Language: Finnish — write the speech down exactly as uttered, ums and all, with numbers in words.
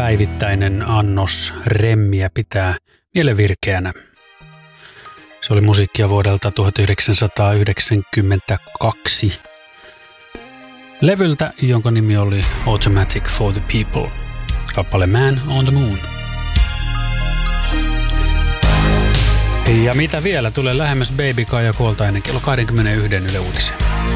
päivittäinen annos remmiä pitää mielevirkeänä. Se oli musiikkia vuodelta tuhatyhdeksänsataayhdeksänkymmentäkaksi levyltä, jonka nimi oli Automatic for the People, kappale Man on the Moon. Ja mitä vielä, tulee lähemmäs Baby Kaija Kuoltainen kello kaksikymmentäyksi Yle Uutisen.